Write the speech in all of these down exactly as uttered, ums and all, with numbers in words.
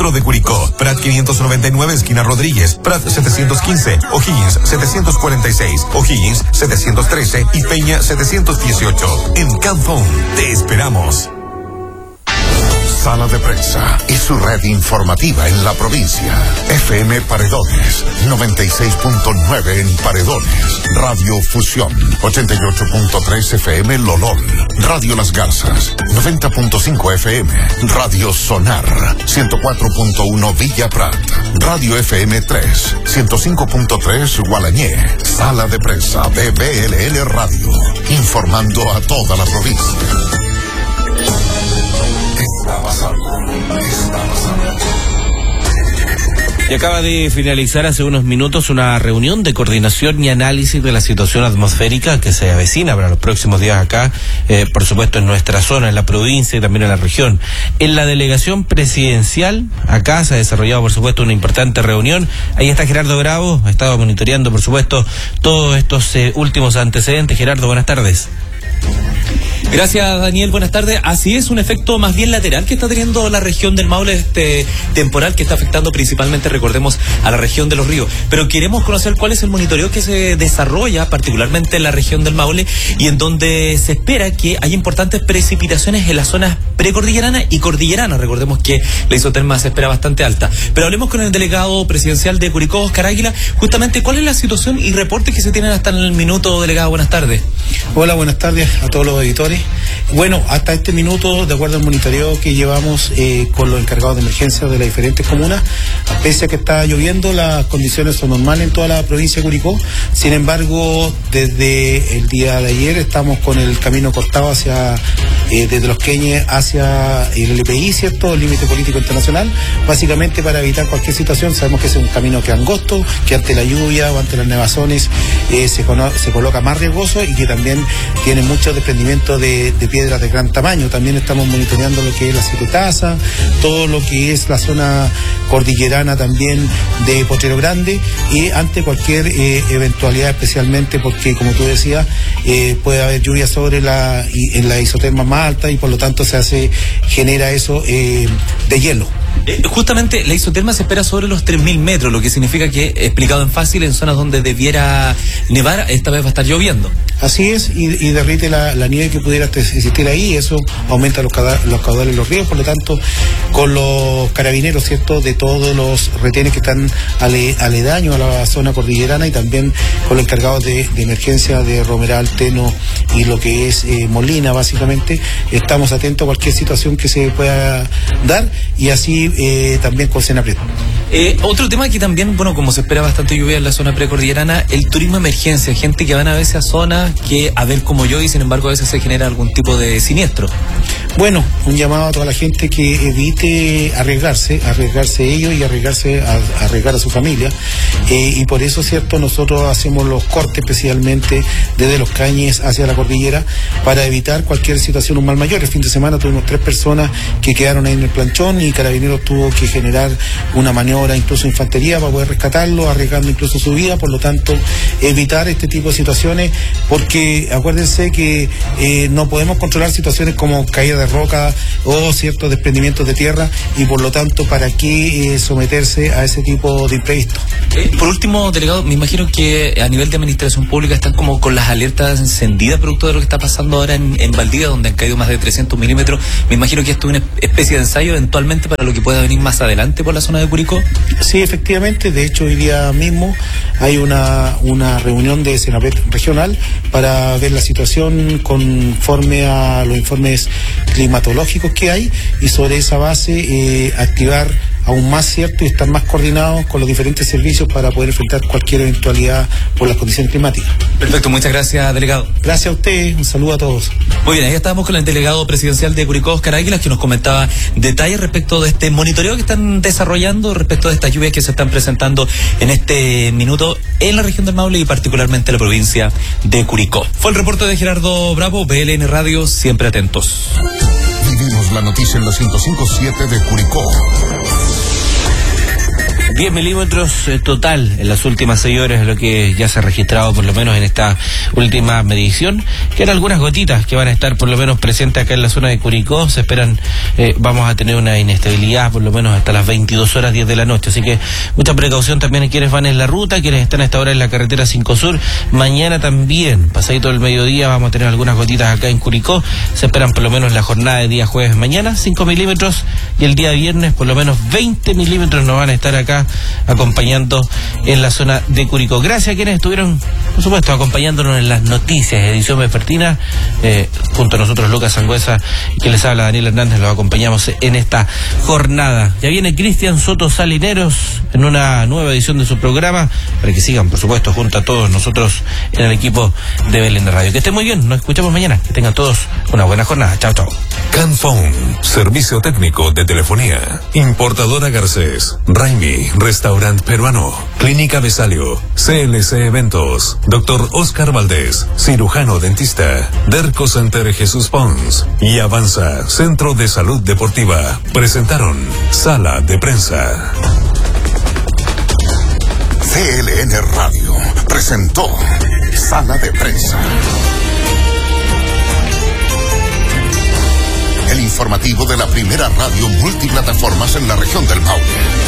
de Curicó, Prat quinientos noventa y nueve, esquina Rodríguez, Prat setecientos quince, O'Higgins setecientos cuarenta y seis, O'Higgins setecientos trece y Peña setecientos dieciocho. En Camphone te esperamos. Sala de Prensa y su red informativa en la provincia. F M Paredones, noventa y seis punto nueve en Paredones. Radio Fusión, ochenta y ocho punto tres F M Lolol. Radio Las Garzas, noventa punto cinco F M. Radio Sonar, ciento cuatro punto uno Villa Prat. Radio F M tres, ciento cinco punto tres Gualañé. Sala de Prensa de B L L Radio, informando a toda la provincia. Está pasando, está pasando. Y acaba de finalizar hace unos minutos una reunión de coordinación y análisis de la situación atmosférica que se avecina para los próximos días acá, eh, por supuesto en nuestra zona, en la provincia y también en la región. En la delegación presidencial, acá se ha desarrollado por supuesto una importante reunión. Ahí está Gerardo Bravo, ha estado monitoreando por supuesto todos estos eh, últimos antecedentes. Gerardo, buenas tardes. Gracias, Daniel, buenas tardes. Así es, un efecto más bien lateral que está teniendo la región del Maule, este temporal que está afectando principalmente, recordemos, a la región de Los Ríos. Pero queremos conocer cuál es el monitoreo que se desarrolla particularmente en la región del Maule y en donde se espera que haya importantes precipitaciones en las zonas precordillerana y cordillerana. Recordemos que la isoterma se espera bastante alta. Pero hablemos con el delegado presidencial de Curicó, Oscar Águila, justamente cuál es la situación y reportes que se tienen hasta el minuto, delegado. Buenas tardes. Hola, buenas tardes a todos los editores. Bueno, hasta este minuto, de acuerdo al monitoreo que llevamos eh, con los encargados de emergencia de las diferentes comunas, pese a que está lloviendo, las condiciones son normales en toda la provincia de Curicó. Sin embargo, desde el día de ayer estamos con el camino cortado hacia, eh, desde Los Queñes hacia el L P I, ¿cierto?, el límite político internacional, básicamente para evitar cualquier situación. Sabemos que es un camino que es angosto, que ante la lluvia o ante las nevazones eh, se, se coloca más riesgoso y que también tiene mucho desprendimiento de, de piedras de gran tamaño. También estamos monitoreando lo que es la Cirutaza, todo lo que es la zona cordillerana también de Potrero Grande, y ante cualquier eh, eventualidad, especialmente porque, como tú decías, eh, puede haber lluvia sobre la y, en la isoterma más alta y por lo tanto se hace genera eso eh, de hielo. Eh, justamente la isoterma se espera sobre los tres mil metros, lo que significa que, explicado en fácil, en zonas donde debiera nevar, esta vez va a estar lloviendo. Así es, y, y derrite la, la nieve que pudiera existir ahí, eso aumenta los, cada, los caudales de los ríos. Por lo tanto, con los carabineros, ¿cierto?, de todos los retenes que están ale, aledaños a la zona cordillerana, y también con los encargados de, de emergencia de Romeral, Teno y lo que es eh, Molina, básicamente, estamos atentos a cualquier situación que se pueda dar, y así eh, también con Senapred. Eh, otro tema que también, bueno, como se espera bastante lluvia en la zona precordillerana, el turismo de emergencia, gente que van a veces a zonas que, a ver como yo, y sin embargo a veces se genera algún tipo de siniestro. Bueno, un llamado a toda la gente que evite arriesgarse, arriesgarse ellos y arriesgarse a, a arriesgar a su familia, eh, y por eso, cierto, nosotros hacemos los cortes especialmente desde Los Cañes hacia la cordillera para evitar cualquier situación, un mal mayor. El fin de semana tuvimos tres personas que quedaron ahí en el planchón y Carabineros tuvo que generar una maniobra, incluso infantería, para poder rescatarlo, arriesgando incluso su vida. Por lo tanto, evitar este tipo de situaciones, porque acuérdense que eh, no podemos controlar situaciones como caída de roca o ciertos desprendimientos de tierra, y por lo tanto, ¿para qué eh, someterse a ese tipo de imprevistos? Eh, por último, delegado, me imagino que a nivel de administración pública están como con las alertas encendidas producto de lo que está pasando ahora en, en Valdivia, donde han caído más de trescientos milímetros. Me imagino que esto es una especie de ensayo eventualmente para lo que pueda venir más adelante por la zona de Curicó. Sí, efectivamente. De hecho, hoy día mismo hay una, una reunión de Senapred regional para ver la situación conforme a los informes climatológicos que hay, y sobre esa base eh, activar aún más, cierto, y estar más coordinados con los diferentes servicios para poder enfrentar cualquier eventualidad por las condiciones climáticas. Perfecto, muchas gracias, delegado. Gracias a usted, un saludo a todos. Muy bien, ahí estamos con el delegado presidencial de Curicó, Oscar Águila, que nos comentaba detalles respecto de este monitoreo que están desarrollando respecto de estas lluvias que se están presentando en este minuto en la región del Maule y particularmente en la provincia de Curicó. Fue el reporte de Gerardo Bravo, B L N Radio, siempre atentos. Vivimos la noticia en la ciento cinco punto siete de Curicó. diez milímetros eh, total en las últimas seis horas es lo que ya se ha registrado, por lo menos en esta última medición, que quedan algunas gotitas que van a estar por lo menos presentes acá en la zona de Curicó. Se esperan, eh, vamos a tener una inestabilidad por lo menos hasta las veintidós horas diez de la noche, así que mucha precaución también a quienes van en la ruta, quienes están a esta hora en la carretera cinco Sur. Mañana también, pasadito el mediodía, vamos a tener algunas gotitas acá en Curicó. Se esperan por lo menos la jornada de día jueves mañana, cinco milímetros, y el día viernes por lo menos veinte milímetros nos van a estar acá acompañando en la zona de Curicó. Gracias a quienes estuvieron, por supuesto, acompañándonos en las noticias, edición vespertina, eh, junto a nosotros Lucas Sangüesa, y que les habla Daniel Hernández, los acompañamos en esta jornada. Ya viene Cristian Soto Salineros en una nueva edición de su programa, para que sigan, por supuesto, junto a todos nosotros en el equipo de Belén de Radio. Que estén muy bien, nos escuchamos mañana, que tengan todos una buena jornada. Chao, chao. Canphone, servicio técnico de telefonía. Importadora Garcés, Raimi, restaurante peruano, Clínica Besalio, C L C Eventos, Doctor Oscar Valdés, cirujano dentista, Derco Center Jesús Pons y Avanza, Centro de Salud Deportiva. Presentaron Sala de Prensa. C L N Radio presentó Sala de Prensa. El informativo de la primera radio multiplataformas en la región del Maule.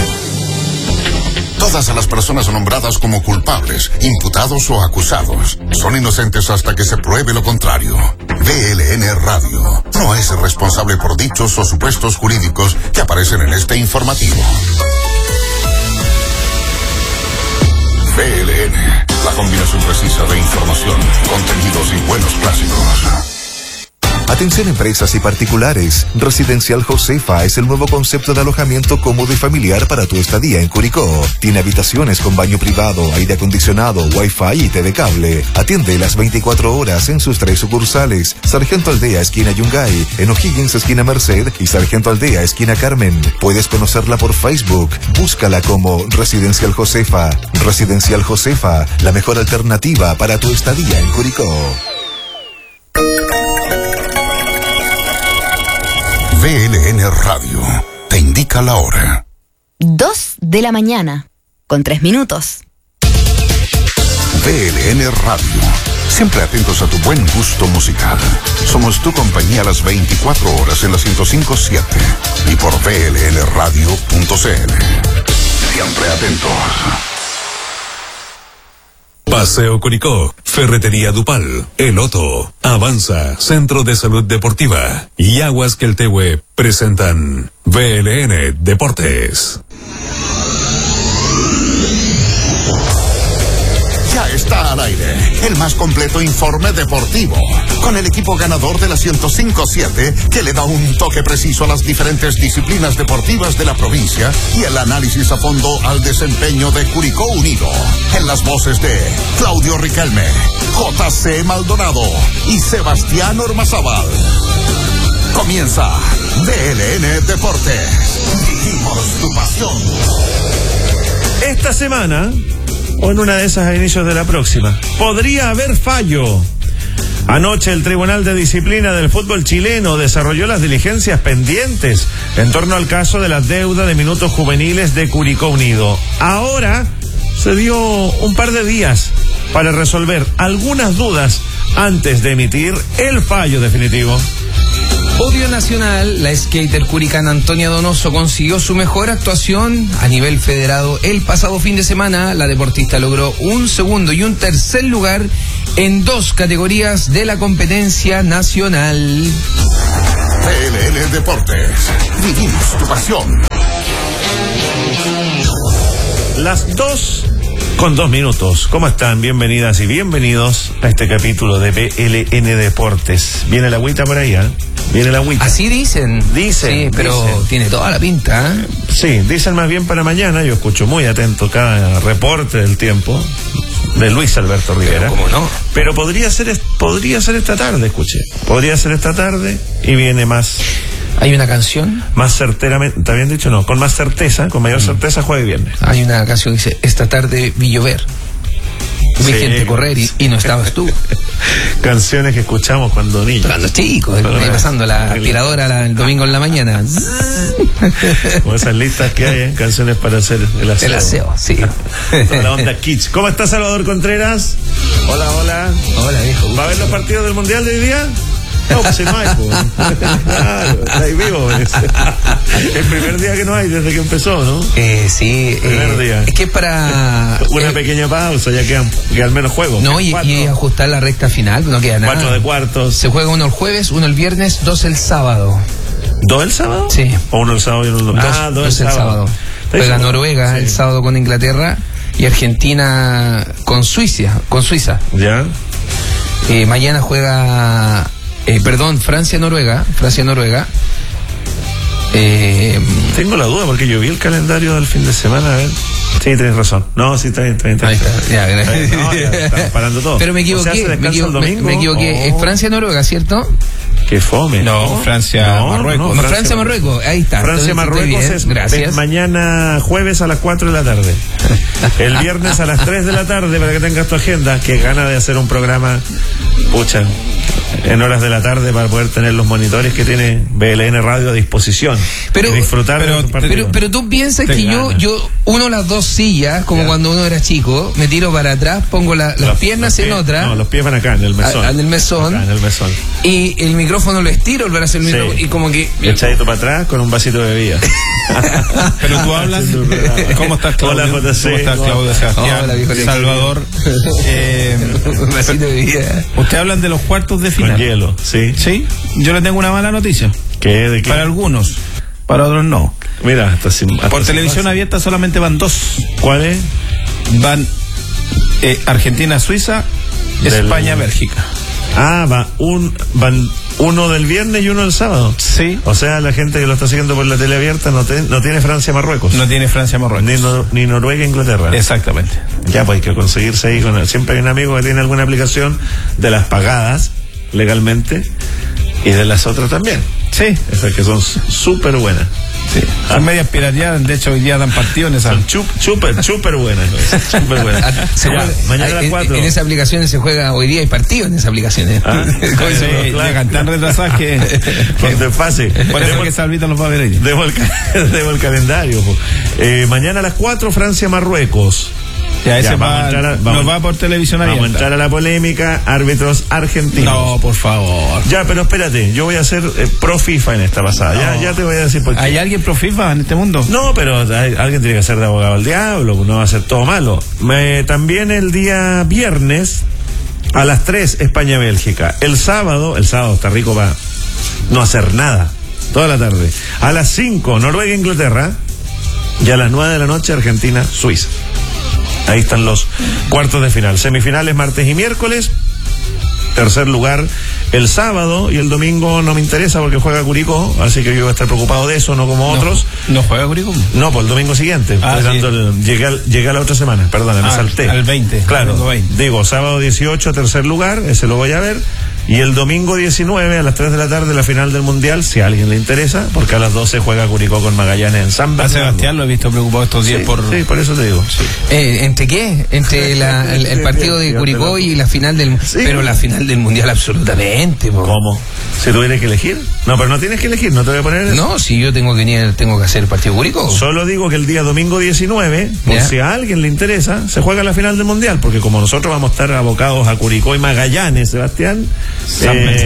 Todas las personas nombradas como culpables, imputados o acusados son inocentes hasta que se pruebe lo contrario. V L N Radio no es responsable por dichos o supuestos jurídicos que aparecen en este informativo. V L N, la combinación precisa de información, contenidos y buenos clásicos. Atención empresas y particulares. Residencial Josefa es el nuevo concepto de alojamiento cómodo y familiar para tu estadía en Curicó. Tiene habitaciones con baño privado, aire acondicionado, wifi y T V cable. Atiende las veinticuatro horas en sus tres sucursales: Sargento Aldea, esquina Yungay, en O'Higgins, esquina Merced, y Sargento Aldea, esquina Carmen. Puedes conocerla por Facebook. Búscala como Residencial Josefa. Residencial Josefa, la mejor alternativa para tu estadía en Curicó. V L N Radio te indica la hora. Dos de la mañana, con tres minutos. V L N Radio, siempre atentos a tu buen gusto musical. Somos tu compañía a las veinticuatro horas en la ciento cinco punto siete y por V L N radio punto c l. Siempre atentos. Paseo Curicó, Ferretería Dupal, El Otto, Avanza, Centro de Salud Deportiva y Aguas Queltehue presentan V L N Deportes. Ya está al aire el más completo informe deportivo, con el equipo ganador de la ciento cinco punto siete, que le da un toque preciso a las diferentes disciplinas deportivas de la provincia y el análisis a fondo al desempeño de Curicó Unido. En las voces de Claudio Riquelme, J C Maldonado y Sebastián Ormazábal. Comienza V L N Deportes. Vivimos tu pasión. Esta semana, o en una de esas a inicios de la próxima, podría haber fallo. Anoche el Tribunal de Disciplina del Fútbol Chileno desarrolló las diligencias pendientes en torno al caso de la deuda de minutos juveniles de Curicó Unido. Ahora se dio un par de días para resolver algunas dudas antes de emitir el fallo definitivo. Podio nacional, la skater curicana Antonia Donoso consiguió su mejor actuación a nivel federado el pasado fin de semana. La deportista logró un segundo y un tercer lugar en dos categorías de la competencia nacional. V L N Deportes, vivimos tu pasión. Las dos con dos minutos. ¿Cómo están? Bienvenidas y bienvenidos a este capítulo de V L N Deportes. Viene la agüita por ahí, ¿eh? Viene la agüita. Así dicen. Dicen. Sí, pero dicen. Tiene toda la pinta, ¿eh? Sí, dicen más bien para mañana. Yo escucho muy atento cada reporte del tiempo de Luis Alberto Rivera. Pero, ¿cómo no? Pero podría ser, podría ser esta tarde, escuché. Podría ser esta tarde y viene más. ¿Hay una canción? Más certeramente, ¿está bien dicho? No, con más certeza, con mayor certeza, jueves y viernes. Hay una canción que dice, esta tarde vi llover. Vi Sí. gente correr y, y no estabas tú. Canciones que escuchamos cuando niños. Cuando chicos, Cuando ahí era- pasando la aspiradora la- el domingo en la mañana. Como esas listas que hay, ¿eh? Canciones para hacer el aseo. El aseo, sí. Toda la onda kitsch. ¿Cómo está Salvador Contreras? Hola, hola. Hola, viejo. ¿Va a ver los partidos del Mundial de hoy día? No, pues si no hay, pues. Claro, está ahí vivo. Es el primer día que no hay desde que empezó, ¿no? Eh, sí, Primer eh, día. es que es para Una eh, pequeña pausa, ya quedan, quedan menos juegos. no, y, cuatro, y ajustar la recta final, no queda nada. cuatro de cuartos. Se juega uno el jueves, uno el viernes, dos el sábado. ¿Dos el sábado? Sí. O uno el sábado y uno el domingo. Dos, Ah, dos, dos el sábado. Juega Noruega Sí. el sábado con Inglaterra y Argentina con Suiza, con Suiza. Ya. Eh, mañana juega, eh, perdón, Francia-Noruega, Francia-Noruega. Eh, Tengo la duda porque yo vi el calendario del fin de semana. A ver. Sí, tienes razón. No, sí, está bien, está bien. Está ahí bien. está, ya, gracias. No, ya estamos parando todo. Pero me O sea, equivoqué, ¿se me, descansa equivo- el me- domingo? me equivoqué. Oh, Es Francia-Noruega, ¿cierto? Qué fome. No, Francia-Marruecos. No, Francia-Marruecos, ahí está. Francia-Marruecos Entonces, es, estoy bien, gracias. es mañana jueves a las cuatro de la tarde. El viernes a las tres de la tarde, para que tengas tu agenda, que gana de hacer un programa, pucha, en horas de la tarde para poder tener los monitores que tiene B L N Radio a disposición. Pero, y disfrutar pero- de tu partido. Pero, pero tú piensas Te que yo, gana. yo uno las dos sillas, como Ya. cuando uno era chico, me tiro para atrás, pongo la- las Los- piernas los en pies- otra No, los pies van acá, en el mesón. A- en el mesón. Acá, en el mesón. y el micrófono lo estiro, el brazo del Sí. micrófono, y como que... Echadito para atrás con un vasito de bebida. Pero tú hablas. Haciendo un programa. ¿Cómo estás, Claudio? Hola, J C. ¿Cómo estás, Claudio? Sebastián, Hola, viejo. Salvador. Eh, un vasito de vida. Ustedes hablan de los cuartos de Con final. hielo, sí. Sí, yo le tengo una mala noticia. ¿Qué? ¿De qué? Para algunos, para otros no. Mira, hasta sin, hasta Por sin televisión base. abierta solamente van dos. ¿Cuál es? Van eh, Argentina-Suiza, Del- España-Bélgica. Ah, va un, van uno del viernes y uno del sábado. Sí. O sea, la gente que lo está siguiendo por la tele abierta no, te- no tiene Francia-Marruecos. No tiene Francia-Marruecos. Ni, no- ni Noruega-Inglaterra. Exactamente. Ya, pues hay que conseguirse ahí con... Siempre hay un amigo que tiene alguna aplicación de las pagadas legalmente y de las otras también. Sí. Esas que son súper buenas. Sí. Son medias pirateadas, de hecho hoy día dan partido en esa. Son chup, súper, súper buenas. Súper buenas. Se Ya, juega- mañana a las en, cuatro. en esas aplicaciones se juega hoy día, hay partido en esas aplicaciones. Ah, Sí, claro. llegan tan retrasadas que. Con desfase. Por eso Demos- que Salvita los va a ver ahí. Debo el, ca- debo el calendario. po. Eh, mañana a las cuatro, Francia-Marruecos. Ya, ese Ya, vamos va, a entrar a- nos vamos- va por televisión Vamos a abierta. entrar a la polémica. Árbitros argentinos. No, por favor. Ya, pero espérate. Yo voy a ser eh, pro FIFA en esta pasada. Ya, No. ya te voy a decir por qué. ¿Hay alguien pro FIFA en este mundo? No, pero hay- alguien tiene que ser de abogado al diablo. No va a ser todo malo. Me- también el día viernes a las tres, España-Bélgica. El sábado, el sábado está rico para no hacer nada. Toda la tarde. A las cinco, Noruega-Inglaterra. Y a las nueve de la noche, Argentina-Suiza. Ahí están los cuartos de final. Semifinales martes y miércoles. Tercer lugar el sábado y el domingo no me interesa porque juega Curicó, así que yo voy a estar preocupado de eso, no como otros. ¿No juega Curicó? No, por el domingo siguiente. Ah, Estoy sí. dando el- llegué, al- llegué a la otra semana, perdona, me Ah, salté. al veinte, Claro, domingo veinte. digo, sábado dieciocho, tercer lugar, ese lo voy a ver. Y el domingo diecinueve a las tres de la tarde la final del Mundial, si a alguien le interesa, porque a las doce juega Curicó con Magallanes en San A Bernardo. Sebastián lo he visto preocupado estos días Sí, por. sí, por eso te digo. Eh, ¿Entre qué? Entre la- el, el partido de Curicó y la final del... Sí. Pero la final del Mundial absolutamente, po. ¿Cómo? ¿Si tuvieras que elegir? No, pero no tienes que elegir, no te voy a poner eso. No, si yo tengo que venir, tengo que hacer el partido Curicó. Solo digo que el día domingo diecinueve, por Ya. si a alguien le interesa, se juega la final del Mundial, porque como nosotros vamos a estar abocados a Curicó y Magallanes, Sebastián, eh,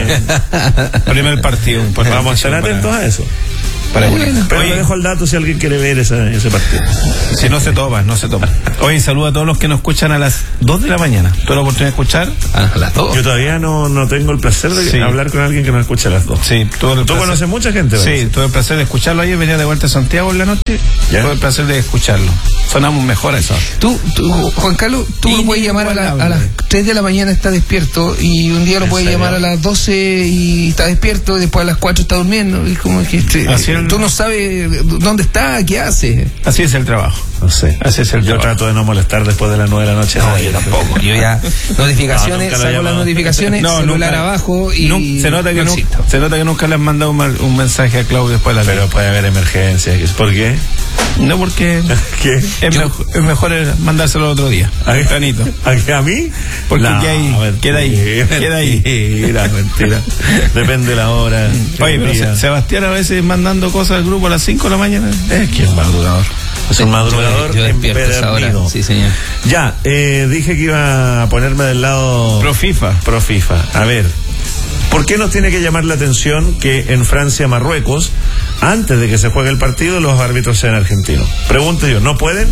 Primer partido. un partido vamos a estar para- atentos a eso. Para Bueno. Pero Oye, le dejo el dato si alguien quiere ver esa- ese partido. si no se toma, no se toma. Oye, saludo a todos los que nos escuchan a las dos de la mañana. ¿Tuve la oportunidad de escuchar? Ah, a las dos. Yo todavía no, no tengo el placer de Sí. hablar con alguien que nos escuche a las dos. Sí, tuve el Tú placer- conoces mucha gente, ¿verdad? Sí, tuve el placer de escucharlo ayer, venía de vuelta a Santiago en la noche. Ya. Tuve el placer de escucharlo. Sonamos mejor a eso. Tú, tú, Juan Carlos, tú lo puedes llamar a, la- a las tres de la mañana, está despierto, y un día lo ¿En puedes serio? llamar a las doce y está despierto, y después a las cuatro está durmiendo, y como que... este, Así es el tú no sabes dónde está, qué hace. Así es el trabajo. No sé. Así es el yo trabajo. Trato de no molestar después de las nueve de la noche. No, yo tampoco. Yo ya, notificaciones, no, saco las notificaciones, no, celular nunca, abajo y... Nunca, se, nota que no, se nota que nunca le han mandado un, un mensaje a Claudio después de la Pero ley. Puede haber emergencias. ¿Por qué? No, porque ¿Qué? Es, yo, mejor, es mejor mandárselo el otro día. ¿A, ¿A, ¿A mí? Porque no, queda ahí, mentira, queda ahí, queda ahí. Mentira, mentira. Depende de la hora. Oye, pero se, Sebastián a veces mandando cosas al grupo a las cinco de la mañana. Es que es madrugador. Es un madrugador. Yo, yo despierto esa hora. Sí, señor. Ya, eh, dije que iba a ponerme del lado... Pro FIFA. Pro FIFA. A ver, ¿por qué nos tiene que llamar la atención que en Francia-Marruecos, antes de que se juegue el partido, los árbitros sean argentinos? Pregunto yo, ¿no pueden?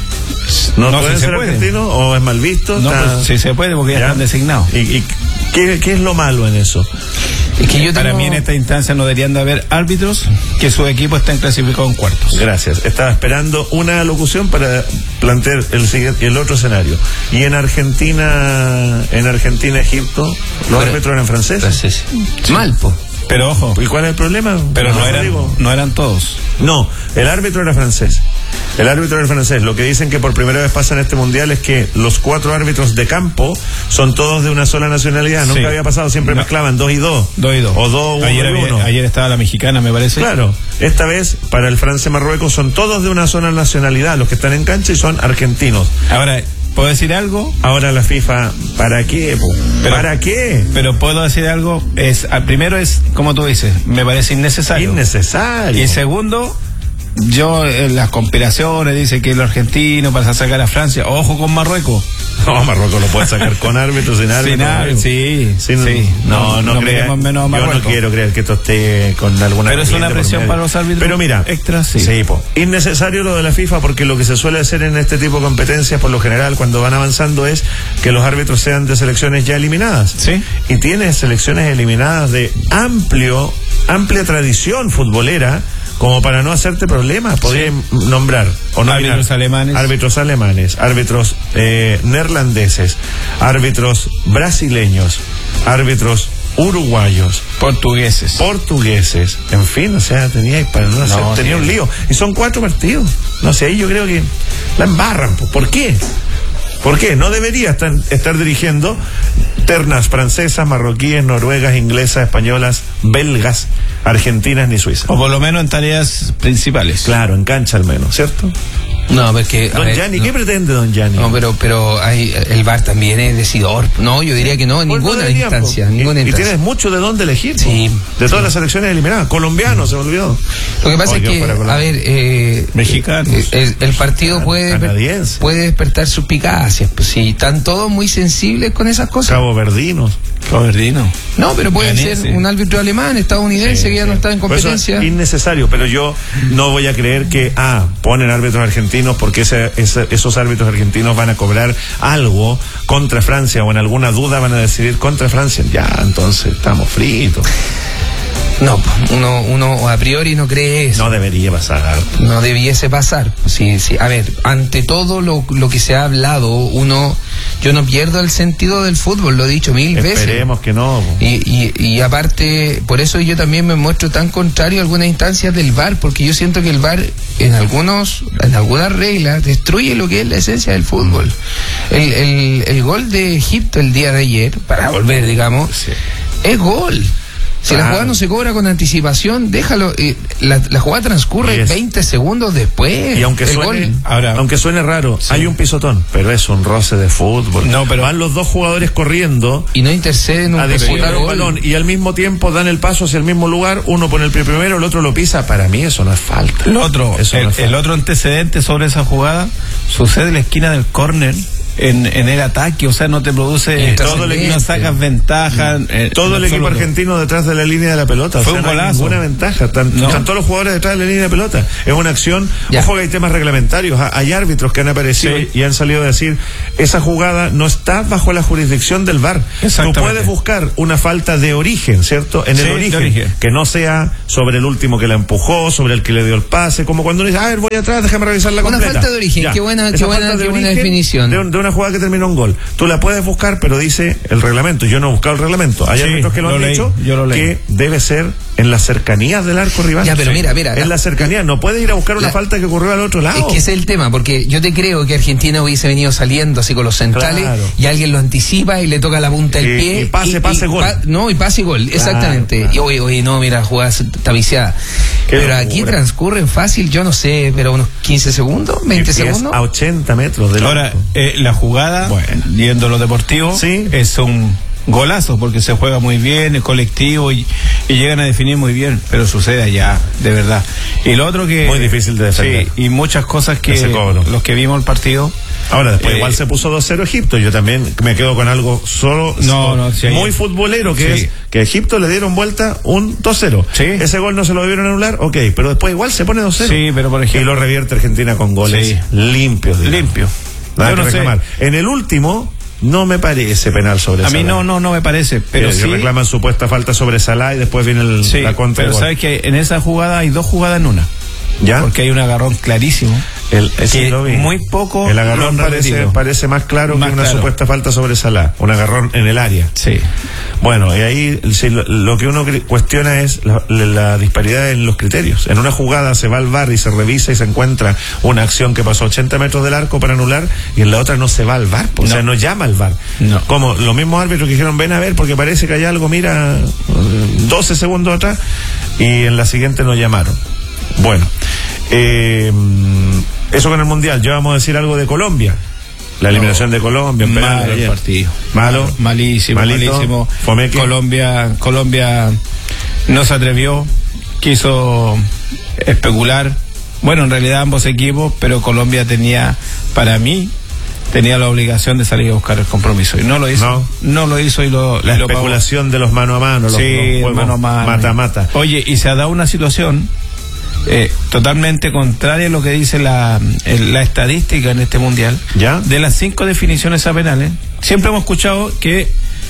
¿No, no pueden si ser argentinos o es mal visto? No, está... pues, sí se puede porque ya, ya están designados. ¿Y, y qué, qué es lo malo en eso? Es que yo tengo... Para mí en esta instancia no deberían de haber árbitros que sus equipos estén clasificados en cuartos. Gracias. Estaba esperando una locución para plantear el siguiente, el otro escenario. Y en Argentina, en Argentina, Egipto, los Pero, árbitros eran franceses. franceses. Sí. Mal, po. Pero ojo. ¿Y cuál es el problema? Pero no, no eran, no eran todos. No, el árbitro era francés. El árbitro era francés. Lo que dicen que por primera vez pasa en este mundial es que los cuatro árbitros de campo son todos de una sola nacionalidad. Nunca sí. había pasado, siempre no. mezclaban dos y dos. Dos y dos. O dos, uno ayer, y uno. Ayer estaba la mexicana, me parece. Claro. Esta vez, para el Francia-Marruecos, son todos de una sola nacionalidad. Los que están en cancha y son argentinos. Ahora, ¿puedo decir algo? Ahora la FIFA, ¿para qué? Pero, ¿Para qué? Pero puedo decir algo, es primero es, como tú dices, me parece innecesario. Innecesario. Y segundo, yo en las conspiraciones dice que los argentinos para sacar a Francia, ojo con Marruecos. No, Marruecos lo puede sacar con árbitros, sin árbitros. Sin árbitros, sí, sin, sí. No, no, no crean, menos yo no quiero creer que esto esté con alguna... Pero es una presión para los árbitros. Pero mira, extra, sí. Sí, po. Innecesario lo de la FIFA porque lo que se suele hacer en este tipo de competencias, por lo general, cuando van avanzando, es que los árbitros sean de selecciones ya eliminadas. Sí. Y tienes selecciones eliminadas de amplio, amplia tradición futbolera, como para no hacerte problemas, podría sí. nombrar o no árbitros alemanes, árbitros alemanes, árbitros eh, neerlandeses, árbitros brasileños, árbitros uruguayos, portugueses, portugueses, en fin, o sea, tenía para no hacer, no, tenía sí. un lío y son cuatro partidos. No sé, ahí yo creo que la embarran. ¿Por qué? ¿Por qué? No debería estar, estar dirigiendo ternas francesas, marroquíes, noruegas, inglesas, españolas, belgas, argentinas ni suizas. O por lo menos en tareas principales. Claro, en cancha al menos, ¿cierto? No, porque... Don Gianni, no. ¿Qué pretende Don Gianni? No, pero pero hay, el V A R también es decidor. No, yo diría que no, en pues ninguna, no instancia, ninguna y, instancia. Y tienes mucho de dónde elegir. Sí. De todas sí. las selecciones eliminadas. Colombianos, se me olvidó. Lo que pasa oh, es que, a ver... Eh, Mexicanos. El, el partido puede, puede despertar suspicacias. Pues sí, están todos muy sensibles con esas cosas. Caboverdinos. Caboverdinos. No, pero puede Ganese. ser un árbitro alemán, estadounidense, sí, que ya sí. no está en competencia. Pues innecesario, pero yo no voy a creer que, ah, ponen árbitros argentinos porque ese, ese, esos árbitros argentinos van a cobrar algo contra Francia o en alguna duda van a decidir contra Francia. Ya, entonces estamos fritos. No, uno, uno a priori no cree eso. No debería pasar. No debiese pasar. Sí, sí. A ver, ante todo lo, lo que se ha hablado, uno, yo no pierdo el sentido del fútbol, lo he dicho mil Esperemos veces. Esperemos que no. Y, y, y aparte, por eso yo también me muestro tan contrario a algunas instancias del V A R, porque yo siento que el V A R en algunos, en algunas reglas, destruye lo que es la esencia del fútbol. El, el, el gol de Egipto el día de ayer, para volver, digamos, sí. es gol. Si ah. la jugada no se cobra con anticipación, déjalo, eh, la, la jugada transcurre yes. veinte segundos después. Y aunque suene, ahora, aunque suene raro, sí. hay un pisotón, pero es un roce de fútbol. No, pero van los dos jugadores corriendo y no interceden un a disputar un balón y al mismo tiempo dan el paso hacia el mismo lugar, uno pone el pie primero, el otro lo pisa. Para mí eso no es falta. El otro, eso el, no es falta. El otro antecedente sobre esa jugada sucede en la esquina del córner. En, en el ataque, o sea, no te produce todo el equipo, no sacas ventaja eh, todo el equipo argentino detrás de la línea de la pelota, fue o sea, un golazo, no hay ninguna ventaja, están, no. están todos los jugadores detrás de la línea de pelota, es una acción, ya. Ojo que hay temas reglamentarios, hay árbitros que han aparecido sí. y han salido a decir, esa jugada no está bajo la jurisdicción del V A R, tú puedes buscar una falta de origen, ¿cierto? En el sí, origen, origen, que no sea sobre el último que la empujó, sobre el que le dio el pase, como cuando uno dice, a ver, voy atrás, déjame revisar la una completa. Una falta de origen, qué buena, qué buena, qué buena definición. De, de una jugada que terminó un gol. Tú la puedes buscar, pero dice el reglamento. Yo no he buscado el reglamento. Hay sí, árbitros que lo han leí, dicho lo que debe ser en las cercanías del arco rival. Ya, pero mira, mira. En las cercanías, no puedes ir a buscar una la, falta que ocurrió al otro lado. Es que ese es el tema, porque yo te creo que Argentina hubiese venido saliendo así con los centrales, claro, y alguien lo anticipa y le toca la punta del y, pie. Y pase, y, pase, y, gol. Pa, no, y pase y gol, claro, exactamente. Claro. Y oye, oye, no, mira, la jugada está viciada. Qué pero locura. Aquí transcurren fácil, yo no sé, pero unos quince segundos, veinte segundos. A ochenta metros del Ahora, eh, la jugada, bueno, viendo lo deportivo, ¿sí? Es un golazo porque se juega muy bien, es colectivo y, y llegan a definir muy bien, pero sucede allá, de verdad. Y lo otro que... Muy difícil de defender. Sí, y muchas cosas que los que vimos el partido... Ahora, después eh, igual se puso dos cero Egipto, yo también me quedo con algo solo, no, no, sí, muy futbolero, que sí. es que a Egipto le dieron vuelta un dos cero. Sí. Ese gol no se lo debieron anular, ok, pero después igual se pone dos cero. Sí, pero por ejemplo... Y lo revierte Argentina con goles sí. limpios. Limpio. Nada yo que no reclamar. Sé. En el último... No me parece penal sobre A Salah. mí no, no, no me parece, pero sí, sí. reclaman supuesta falta sobre Salah y después viene el, sí, la contra. Pero sabes que en esa jugada hay dos jugadas en una. ¿Ya? Porque hay un agarrón clarísimo. El, ese lo vi. Muy poco. El agarrón parece, parece más claro más que una claro. supuesta falta sobre Salah. Un agarrón en el área. Sí. Bueno, y ahí sí, lo, lo que uno cuestiona es la, la disparidad en los criterios. En una jugada se va al V A R y se revisa y se encuentra una acción que pasó ochenta metros del arco para anular, y en la otra no se va al V A R. O no. sea, no llama al V A R. No. Como los mismos árbitros que dijeron, ven a ver porque parece que hay algo, mira, doce segundos atrás, y en la siguiente no llamaron. Bueno, eh, eso con el Mundial. Yo vamos a decir algo de Colombia. La eliminación no, de Colombia. Malo el partido. Malo. Malísimo, Malito, malísimo. Fomeque. Colombia, Colombia no se atrevió, quiso especular. Bueno, en realidad ambos equipos, pero Colombia tenía, para mí, tenía la obligación de salir a buscar el compromiso y no lo hizo. No, no lo hizo y lo la y lo especulación pagó. De los mano a mano, los, sí, los mano a mano. Mata mata. Oye, y se ha dado una situación eh, totalmente contraria a lo que dice la el, la estadística en este mundial. ¿Ya? De las cinco definiciones a penales, siempre hemos escuchado que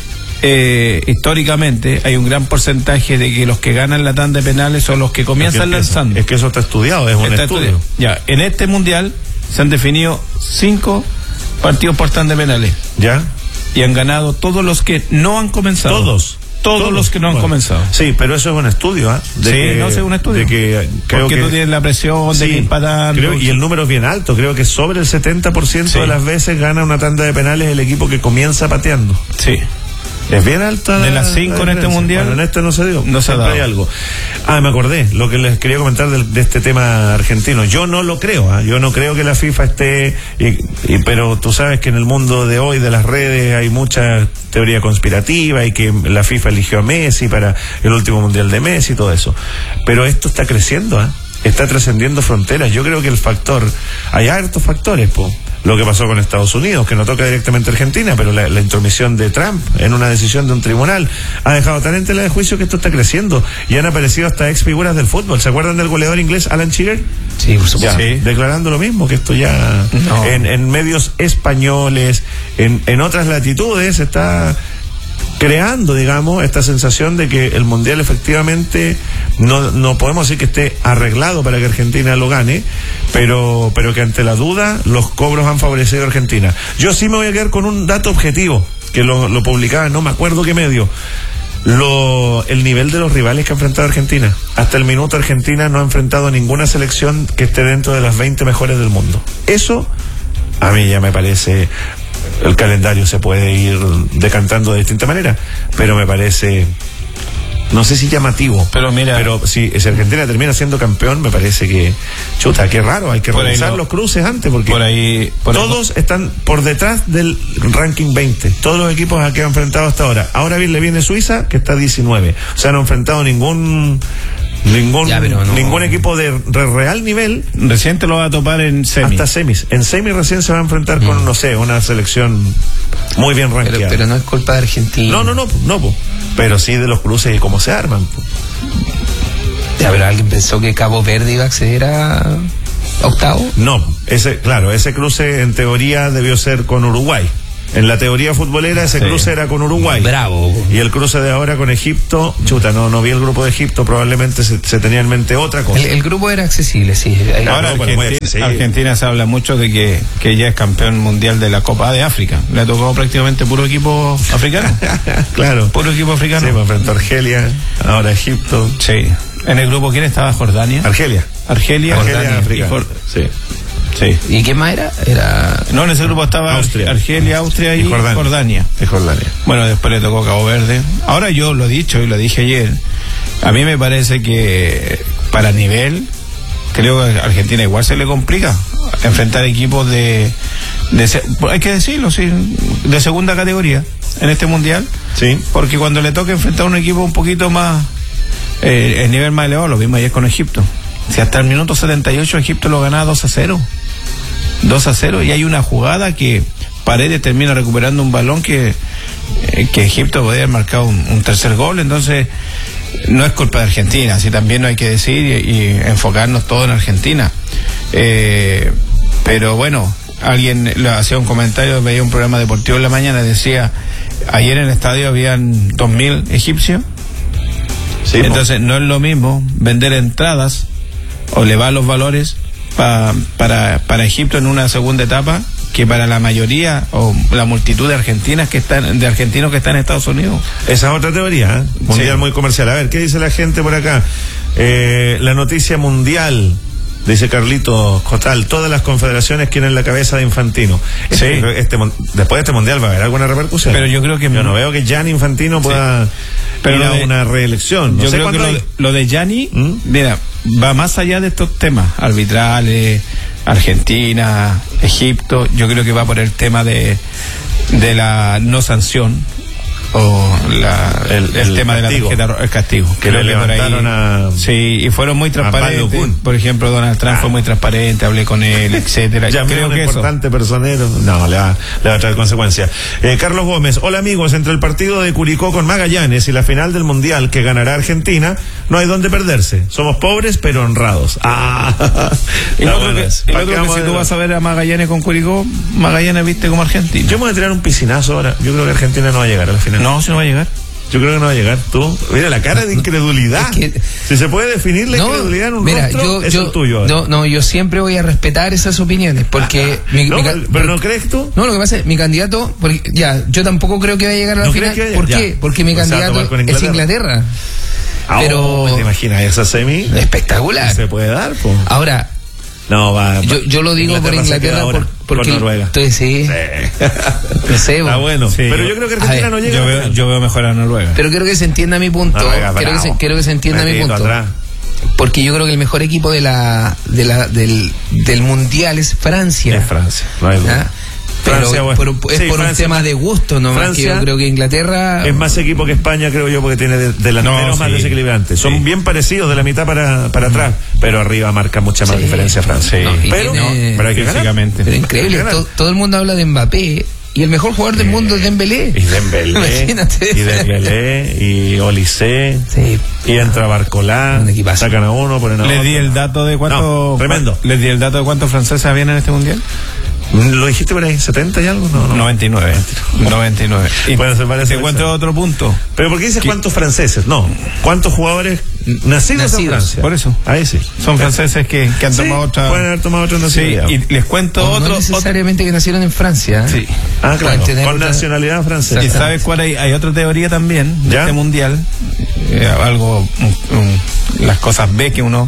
eh, históricamente hay un gran porcentaje de que los que ganan la tanda de penales son los que comienzan es que lanzando. Es que eso está estudiado, es un está estudio. Estudiado. Ya, en este mundial se han definido cinco partidos por tanda de penales. ¿Ya? Y han ganado todos los que no han comenzado. Todos. Todos, todos los que no han bueno, comenzado. Sí, pero eso es un estudio, ¿eh? Sí, que, no es un estudio. De que creo Porque que, tú tienes la presión de sí, ir empatando. Creo, y el número es bien alto. Creo que sobre el setenta por ciento sí. de las veces gana una tanda de penales el equipo que comienza pateando. Sí. Es bien alta. De las cinco en este mundial. Bueno, en este no se dio. No se ha dado. Hay algo. Ah, me acordé lo que les quería comentar de, de este tema argentino. Yo no lo creo. ¿eh? Yo no creo que la FIFA esté. Y, y, pero tú sabes que en el mundo de hoy de las redes hay mucha teoría conspirativa y que la FIFA eligió a Messi para el último mundial de Messi y todo eso. Pero esto está creciendo, ¿eh? Está trascendiendo fronteras. Yo creo que el factor. Hay hartos factores, po. Lo que pasó con Estados Unidos, que no toca directamente a Argentina, pero la, la intromisión de Trump en una decisión de un tribunal ha dejado tan en tela de juicio que esto está creciendo y han aparecido hasta ex figuras del fútbol. ¿Se acuerdan del goleador inglés Alan Shearer? Sí, por supuesto. Ya, sí. Declarando lo mismo, que esto ya no. en, en medios españoles, en, en otras latitudes está creando, digamos, esta sensación de que el mundial efectivamente no, no podemos decir que esté arreglado para que Argentina lo gane, pero, pero que ante la duda los cobros han favorecido a Argentina. Yo sí me voy a quedar con un dato objetivo, que lo, lo publicaba, no me acuerdo qué medio. Lo, el nivel de los rivales que ha enfrentado Argentina. Hasta el minuto Argentina no ha enfrentado ninguna selección que esté dentro de las veinte mejores del mundo. Eso a mí ya me parece. El calendario se puede ir decantando de distinta manera, pero me parece, no sé si llamativo, pero mira, pero si, si Argentina termina siendo campeón, me parece que, chuta, qué raro, hay que revisar no, los cruces antes, porque por ahí, por todos ahí. están por detrás del ranking veinte, todos los equipos a que han enfrentado hasta ahora. Ahora bien le viene Suiza, que está diecinueve, o sea, no ha enfrentado ningún Ningún, ya, no. ningún equipo de, de real nivel. Recién lo va a topar en semis. Hasta semis. En semis recién se va a enfrentar mm. con, no sé, una selección muy bien rankeada. Pero, pero no es culpa de Argentina. No, no, no, no, po. Pero sí de los cruces y cómo se arman. Po. Ya, pero alguien pensó que Cabo Verde iba a acceder a octavo. No, ese, claro, ese cruce en teoría debió ser con Uruguay. En la teoría futbolera ese Sí. cruce era con Uruguay. Bravo. Y el cruce de ahora con Egipto, chuta, no, no vi el grupo de Egipto, probablemente se, se tenía en mente otra cosa. El, el grupo era accesible, sí. Ahí- Claro, Ahora no, pero muy Argentina, accesible. Argentina se habla mucho de que, que ya es campeón mundial de la Copa de África. Le ha tocado prácticamente puro equipo africano. Claro. Puro equipo africano. Sí, pues enfrentó a Argelia, ahora Egipto. Sí. En el grupo, ¿quién estaba? Jordania. Argelia. Argelia. Argelia, Jordania. África. Y Jor- Sí. Sí. ¿Y qué más era? Era... No, en ese grupo estaba Austria. Argelia, Austria y, Y Jordania. Jordania. Es Jordania. Bueno, después le tocó Cabo Verde. Ahora yo lo he dicho y lo dije ayer. A mí me parece que para nivel, creo que a Argentina igual se le complica enfrentar equipos de, de se- hay que decirlo, sí, de segunda categoría en este mundial. Sí. Porque cuando le toca enfrentar a un equipo un poquito más, eh, el nivel más elevado, lo mismo ayer con Egipto. Si hasta el minuto setenta y ocho Egipto lo gana dos a cero. dos a cero y hay una jugada que Paredes termina recuperando un balón que, eh, que Egipto podría haber marcado un, un tercer gol. Entonces no es culpa de Argentina, así también lo hay que decir y, y enfocarnos todo en Argentina. Eh, pero bueno, alguien le hacía un comentario, veía un programa deportivo en la mañana y decía, ayer en el estadio habían dos mil egipcios. Sí, Entonces no es lo mismo vender entradas o elevar los valores pa, para, para Egipto en una segunda etapa que para la mayoría o la multitud de argentinas que están de argentinos que están en Estados Unidos. Esa es otra teoría, ¿eh? Mundial Sí. muy comercial. A ver, ¿qué dice la gente por acá? Eh, la noticia mundial, dice Carlito Cotal, todas las confederaciones quieren la cabeza de Infantino. Este, Sí. este mon- después de este mundial va a haber alguna repercusión. Pero yo creo que- Yo no veo que Gianni Infantino pueda Pero ir lo a de- una reelección. No Yo sé creo que cuándo lo, hay- lo de Gianni, ¿Mm? mira, va más allá de estos temas arbitrales, Argentina, Egipto. Yo creo que va por el tema de, de la no sanción o la, el, el el tema castigo. de la tarjeta ro- el castigo. Que Creo le por ahí- levantaron a- sí, y fueron muy Pablo transparentes. Kun. Por ejemplo, Donald Trump Ah. fue muy transparente, hablé con él, etcétera. Ya Creo un que eso. importante personero. No, le va, le va a traer consecuencias. Eh, Carlos Gómez, hola amigos, entre el partido de Curicó con Magallanes y la final del Mundial que ganará Argentina, no hay dónde perderse. Somos pobres pero honrados. Ah, Y está lo otro bueno que, eso. y lo ¿Para otro qué que vamos si a tú ver? vas a ver a Magallanes con Curicó, Magallanes viste como Argentina. Yo me voy a tirar un piscinazo ahora. Yo creo que Argentina no va a llegar a la final. No, si no va a llegar. Yo creo que no va a llegar. Tú, mira la cara de incredulidad. Es que- si se puede definir la No, incredulidad en un mira, rostro, yo, es yo, el tuyo. ahora. no, no, yo siempre voy a respetar esas opiniones porque mi, No, mi ca- pero, pero no crees tú. no, lo que pasa es mi candidato, porque, ya, yo tampoco creo que vaya a llegar a la ¿No final. crees que vaya? ¿Por Ya. qué? Porque mi O sea, candidato tomar con es Inglaterra. Inglaterra. Ah, pero- oh, ¿te imaginas esa semi? Espectacular. Se puede dar, po. Ahora, No, va. yo, yo lo digo por se queda Inglaterra ahora, por, porque por Noruega. Entonces, sí, Sí. no sé, Está bo. bueno. Sí. Pero yo creo que A Argentina ver, no llega. Yo a la veo, final. yo veo mejor a Noruega. Pero quiero que se entienda mi punto. Noruega, quiero, que se, bravo. quiero que se entienda mi Metidito punto. atrás. Porque yo creo que el mejor equipo de la, de la, del, del mundial es Francia. Es Francia, no hay duda. ¿Ah? Pero, Francia, bueno. pero es Sí, por Francia- un tema de gusto nomás, Francia que yo creo que Inglaterra Es más equipo que España, creo yo, porque tiene de- delanteros No, más sí. desequilibrantes. Son Sí. bien parecidos de la mitad para, para atrás, pero arriba marca mucha más Sí. diferencia Francia. Sí. No, y pero, tiene- pero hay que ganar. Físicamente. pero increíble. Hay que ganar. To- todo el mundo habla de Mbappé y el mejor jugador del mundo es Dembélé. Y Dembélé, Imagínate. y Dembélé, y Olise, Sí. y entra Barcolá, Un equipazo. sacan a uno, ponen a Les otro. di el dato de cuántos. No, tremendo. Les di el dato de cuántos franceses habían en este mundial. ¿Lo dijiste por ahí? ¿setenta y algo? No, no. noventa y nueve. noventa y nueve. Y Bueno, se parece te encuentro mucho. otro punto. Pero ¿por qué dices cuántos franceses? No, ¿cuántos jugadores nacidos, en Nacidos. Francia? Por eso. Ahí sí. Son franceses que, que han Sí, tomado otra. pueden haber tomado otra Sí, nacionalidad. y les cuento O otro. no necesariamente que nacieron en Francia. ¿eh? Sí. Ah, claro, Pueden tener con otra- nacionalidad otro- francesa. ¿Y sabes cuál hay? Hay otra teoría también de ¿Ya? este mundial. Eh, algo. un- un- las cosas ve que uno.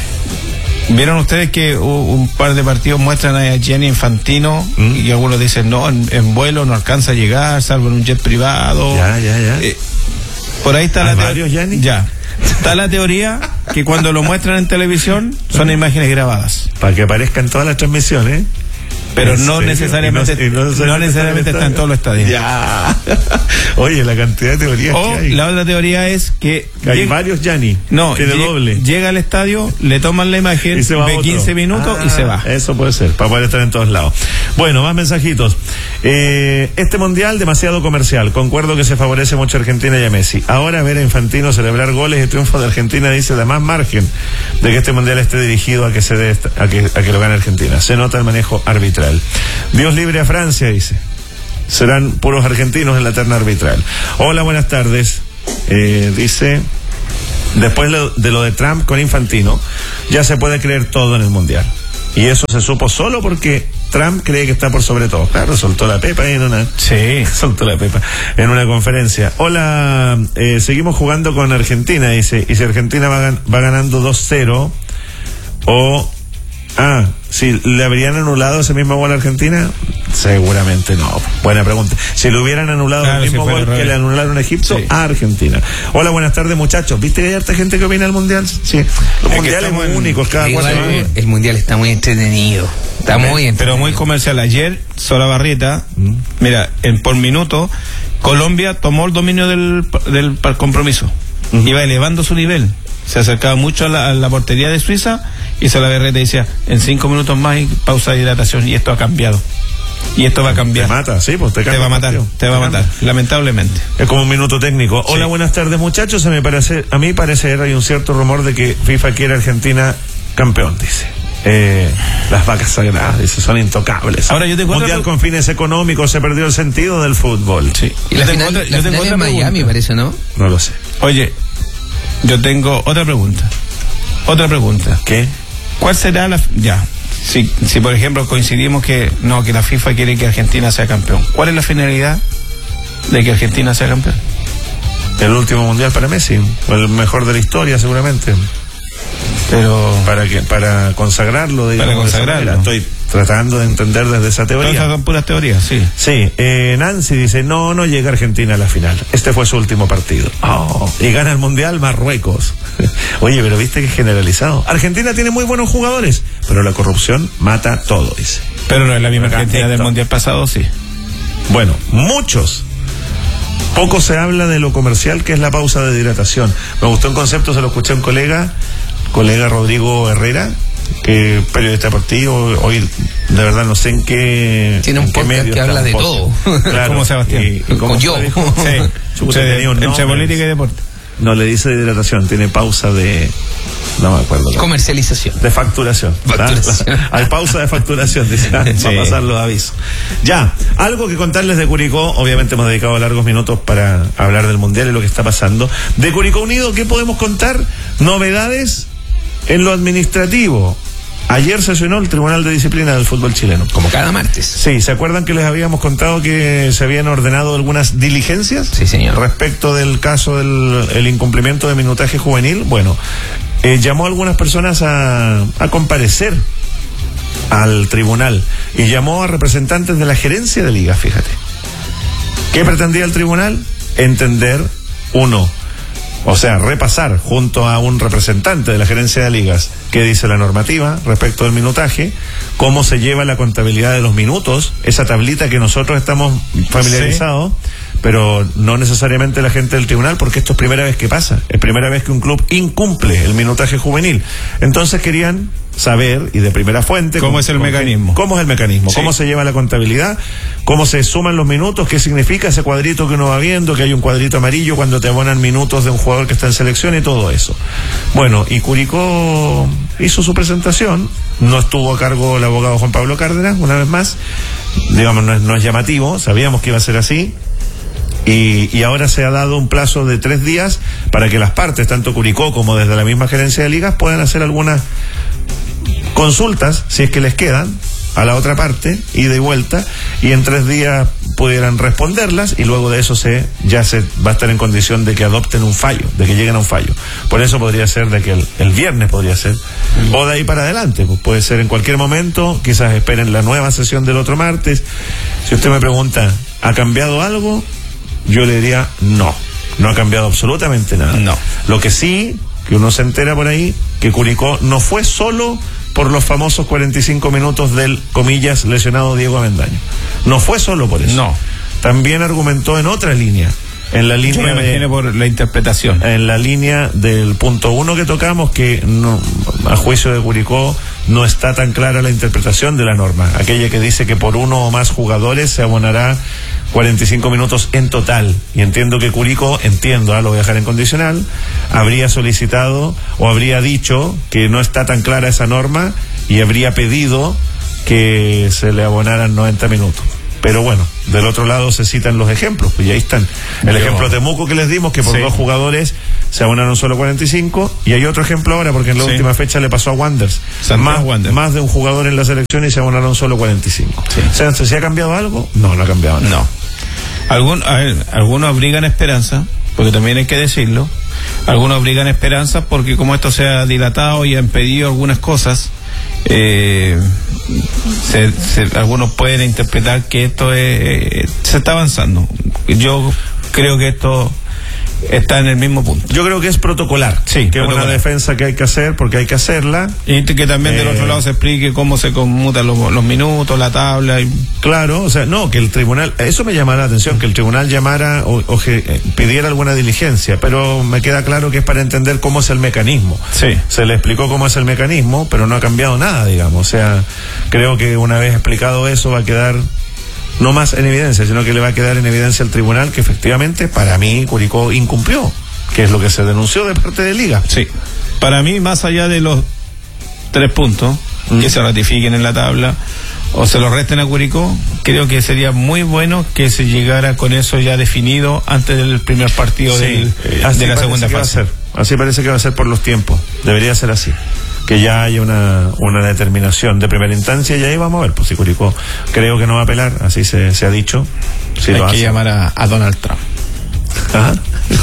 ¿Vieron ustedes que u- un par de partidos muestran a Gianni Infantino ¿Mm? y algunos dicen no, en, en vuelo no alcanza a llegar, salvo en un jet privado? Ya, ya, ya. Eh, por ahí está ¿Hay la teo- varios Gianni? Ya. Está la teoría que cuando lo muestran en televisión son imágenes grabadas, Para que aparezca en todas las transmisiones. pero ¿En no serio? necesariamente, Y no- y no necesariamente está en todos los estadios. Ya. Oye, la cantidad de teorías O que hay. la otra teoría es que Que hay llega- varios Gianni. no, Tiene lle- doble. llega al estadio, le toman la imagen, Y se va ve otro. quince minutos y Ah, se va. Eso puede ser, para poder estar en todos lados. Bueno, más mensajitos. Eh, este mundial demasiado comercial. Concuerdo que se favorece mucho a Argentina y a Messi. Ahora ver a Infantino celebrar goles y triunfos de Argentina dice da más margen de que este mundial esté dirigido a que se dé esta- a que, a que lo gane Argentina. Se nota el manejo arbitral. Dios libre a Francia, dice. serán puros argentinos en la terna arbitral. Hola, buenas tardes. Eh, dice, después de lo de Trump con Infantino, ya se puede creer todo en el Mundial. Y eso se supo solo porque Trump cree que está por sobre todo. Claro, soltó la pepa en una... Sí, soltó la pepa en una conferencia. Hola, eh, seguimos jugando con Argentina, dice, y si Argentina va, va ganando dos cero, o... Ah, si le habrían anulado ese mismo gol a Argentina, seguramente no. Buena pregunta. Si le hubieran anulado claro, el mismo si gol que le anularon a Egipto, sí, a Argentina. Hola, buenas tardes, muchachos. ¿Viste que hay harta gente que opina del Mundial? Sí. Los es mundiales muy únicos, cada cuatro años. El Mundial está muy entretenido. Está muy entretenido. Pero muy comercial. Ayer, Solabarrieta, mm. mira, en por minuto, Colombia tomó el dominio del, del compromiso. Uh-huh. Iba elevando su nivel. Se acercaba mucho a la, a la portería de Suiza y Solabarrieta decía, en cinco minutos más y pausa de hidratación, y esto ha cambiado. Y esto va a cambiar. Te mata, sí, pues te, te va a matar, te, te va a matar, lamentablemente. Es como un minuto técnico. Sí. Hola, buenas tardes, muchachos. A mí parece, a mí parecer hay un cierto rumor de que FIFA quiere a Argentina campeón, dice. Eh, las vacas sagradas, dice, son intocables. Ahora yo tengo Mundial otra... con fines económicos, se perdió el sentido del fútbol. Sí. Y la final, otra, la final en Miami, parece, ¿no? No lo sé. Oye, yo tengo otra pregunta. Otra pregunta. ¿Qué? ¿Cuál será la... Ya, si, si por ejemplo coincidimos que no, que la FIFA quiere que Argentina sea campeón, ¿cuál es la finalidad de que Argentina sea campeón? El último mundial para Messi, el mejor de la historia seguramente. Pero para que para consagrarlo, digamos, para consagrarlo. Estoy tratando de entender desde esa teoría. Todas son puras teorías, sí. Sí, eh, Nancy dice, no, no llega Argentina a la final. Este fue su último partido. Oh, y gana el Mundial Marruecos. Oye, pero viste que es generalizado. Argentina tiene muy buenos jugadores, pero la corrupción mata todo, dice. Pero no es la misma Argentina del Mundial pasado, sí. Bueno, muchos. Poco se habla de lo comercial que es la pausa de hidratación. Me gustó un concepto, se lo escuché a un colega, colega Rodrigo Herrera, que periodista deportivo, hoy de verdad no sé en qué tiene un podcast que habla de todo, claro, como Sebastián y, y como yo dijo, sí, sí, entre política y deporte. No le dice de hidratación, tiene pausa de... No me acuerdo. Comercialización. De facturación. facturación. Hay pausa de facturación, dice. Sí. Va a pasar los avisos. Ya, algo que contarles de Curicó. Obviamente hemos dedicado largos minutos para hablar del Mundial y lo que está pasando. De Curicó Unido, ¿qué podemos contar? Novedades en lo administrativo. Ayer sesionó el Tribunal de Disciplina del Fútbol Chileno. Como cada martes. Sí, ¿se acuerdan que les habíamos contado que se habían ordenado algunas diligencias? Sí, señor. Respecto del caso del el incumplimiento de minutaje juvenil. Bueno, eh, llamó a algunas personas a, a comparecer al tribunal y llamó a representantes de la gerencia de liga, fíjate. ¿Qué pretendía el tribunal? Entender, uno, o sea, repasar junto a un representante de la gerencia de ligas qué dice la normativa respecto del minutaje, cómo se lleva la contabilidad de los minutos, esa tablita que nosotros estamos familiarizados, sí, pero no necesariamente la gente del tribunal, porque esto es primera vez que pasa, es primera vez que un club incumple el minutaje juvenil. Entonces querían saber, y de primera fuente, cómo, cómo es el cómo, mecanismo. Cómo es el mecanismo, sí, cómo se lleva la contabilidad, cómo se suman los minutos, qué significa ese cuadrito que uno va viendo, que hay un cuadrito amarillo cuando te abonan minutos de un jugador que está en selección y todo eso. Bueno, y Curicó hizo su presentación, no estuvo a cargo el abogado Juan Pablo Cárdenas, una vez más, digamos, no es, no es llamativo, sabíamos que iba a ser así. Y, y ahora se ha dado un plazo de tres días para que las partes, tanto Curicó como desde la misma gerencia de ligas, puedan hacer algunas consultas, si es que les quedan, a la otra parte, ida y vuelta, y en tres días pudieran responderlas, y luego de eso se ya se va a estar en condición de que adopten un fallo, de que lleguen a un fallo. Por eso podría ser de que el, el viernes podría ser, o de ahí para adelante, pues puede ser en cualquier momento, quizás esperen la nueva sesión del otro martes. Si usted me pregunta, ¿ha cambiado algo? Yo le diría no, no ha cambiado absolutamente nada. No. Lo que sí, que uno se entera por ahí, que Curicó no fue solo por los famosos cuarenta y cinco minutos del, comillas, lesionado Diego Avendaño. No fue solo por eso. No. También argumentó en otra línea. En la línea sí, me de, por la interpretación. En la línea del punto uno que tocamos, que no, a juicio de Curicó no está tan clara la interpretación de la norma. Aquella que dice que por uno o más jugadores se abonará cuarenta y cinco minutos en total. Y entiendo que Curicó, entiendo, ah, lo voy a dejar en condicional, habría solicitado o habría dicho que no está tan clara esa norma y habría pedido que se le abonaran noventa minutos. Pero bueno, del otro lado se citan los ejemplos, pues y ahí están. El Yo. ejemplo de Temuco que les dimos, que por Sí. dos jugadores se abonaron solo cuarenta y cinco, y hay otro ejemplo ahora, porque en la Sí. última fecha le pasó a Wanderers. Santiago Más, Wanderers. más de un jugador en la selección y se abonaron solo cuarenta y cinco. Sí. O sea, ¿se ha cambiado algo? No, no ha cambiado nada. No. Algún, a ver, algunos abrigan esperanza, porque también hay que decirlo. Algunos abrigan esperanza porque como esto se ha dilatado y han pedido algunas cosas, eh, se, se- algunos pueden interpretar que esto es, eh, se está avanzando. Yo creo que esto está en el mismo punto. Yo creo que es protocolar. Sí, que es protocolar. una defensa que hay que hacer porque hay que hacerla. Y que también del Eh, otro lado se explique cómo se conmutan los, los minutos, la tabla. Y... Claro, o sea, no, que el tribunal, eso me llama la atención, que el tribunal llamara o, o que, eh, pidiera alguna diligencia, pero me queda claro que es para entender cómo es el mecanismo. Sí. Se le explicó cómo es el mecanismo, pero no ha cambiado nada, digamos. O sea, creo que una vez explicado eso va a quedar no más en evidencia, sino que le va a quedar en evidencia al tribunal que efectivamente, para mí, Curicó incumplió, que es lo que se denunció de parte de Liga. Sí. Para mí, más allá de los tres puntos Mm. que se ratifiquen en la tabla o se los resten a Curicó, creo que sería muy bueno que se llegara con eso ya definido antes del primer partido Sí, del- eh, así de la parece segunda que va a fase. ser. Así parece que va a ser por los tiempos. Debería ser así. Que ya haya una, una determinación de primera instancia y ahí vamos a ver. Pues si Curicó creo que no va a apelar, así se, se ha dicho. Si Hay lo que hace. llamar a, a Donald Trump. Ajá.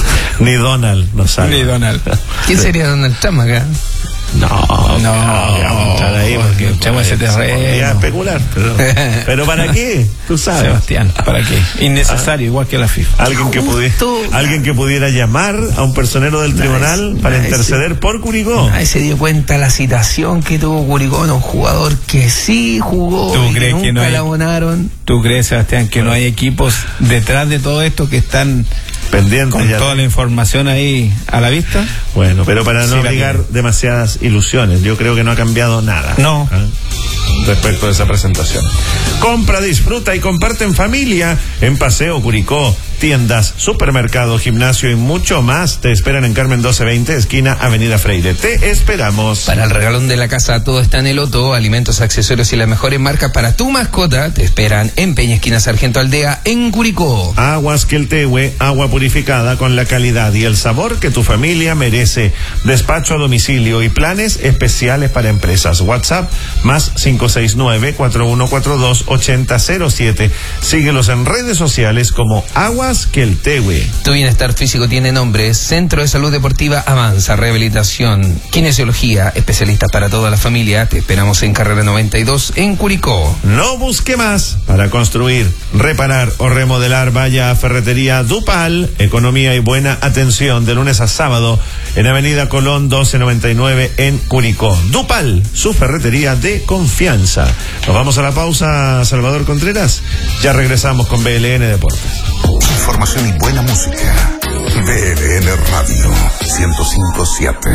Ni Donald no sabe. Ni Donald. ¿Quién sería Donald Trump acá? No, No, no, vamos a entrar ahí porque porque echamos ese pues, se terreno. podría especular. Pero, pero ¿para qué? Tú sabes. Sebastián, ¿para qué? Innecesario, igual que la FIFA. Alguien que, pudiera, alguien que pudiera llamar a un personero del tribunal Nice, para nice. interceder por Curicó. Ahí se dio cuenta la citación que tuvo Curicó, un jugador que sí jugó ¿Tú y crees que que nunca no hay- la abonaron. ¿Tú crees, Sebastián, que no hay equipos detrás de todo esto que están Pendiente con ya. toda la información ahí a la vista? Bueno, pero para no Sí, la abrigar tiene. demasiadas ilusiones, yo creo que no ha cambiado nada. No. ¿Ah? Respecto a esa presentación. Compra, disfruta y comparte en familia en Paseo Curicó. Tiendas, supermercado, gimnasio y mucho más te esperan en Carmen doce veinte, esquina Avenida Freire. Te esperamos. Para el regalón de la casa todo está en el Otto, alimentos, accesorios y las mejores marcas para tu mascota te esperan en Peña Esquina Sargento Aldea en Curicó. Aguas Queltehue, agua purificada con la calidad y el sabor que tu familia merece. Despacho a domicilio y planes especiales para empresas. WhatsApp más cinco seis nueve, cuatro uno cuatro dos, ocho cero cero siete. Síguelos en redes sociales como Aguas Queltehue. Tu bienestar físico tiene nombre. Centro de Salud Deportiva Avanza, rehabilitación, kinesiología, especialistas para toda la familia. Te esperamos en Carrera noventa y dos en Curicó. No busque más. Para construir, reparar o remodelar, vaya a Ferretería Dupal. Economía y buena atención de lunes a sábado en Avenida Colón doce noventa y nueve en Curicó. Dupal, su ferretería de confianza. Nos vamos a la pausa, Salvador Contreras. Ya regresamos con B L N Deportes. Información y buena música. B L N Radio ciento cinco punto siete.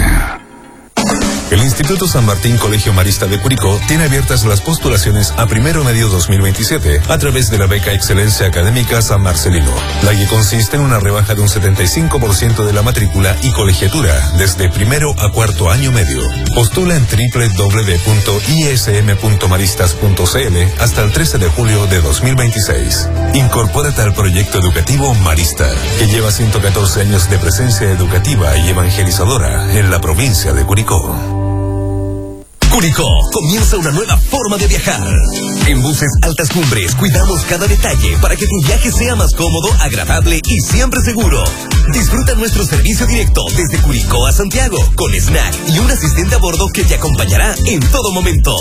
El Instituto San Martín Colegio Marista de Curicó tiene abiertas las postulaciones a primero medio dos mil veintisiete a través de la beca Excelencia Académica San Marcelino, la que consiste en una rebaja de un setenta y cinco por ciento de la matrícula y colegiatura desde primero a cuarto año medio. Postula en doble u doble u doble u punto i s m punto maristas punto c l hasta el trece de julio de dos mil veintiséis. Incorpórate al proyecto educativo Marista, que lleva ciento catorce años de presencia educativa y evangelizadora en la provincia de Curicó. Curicó, comienza una nueva forma de viajar. En Buses Altas Cumbres cuidamos cada detalle para que tu viaje sea más cómodo, agradable y siempre seguro. Disfruta nuestro servicio directo desde Curicó a Santiago, con snack y un asistente a bordo que te acompañará en todo momento.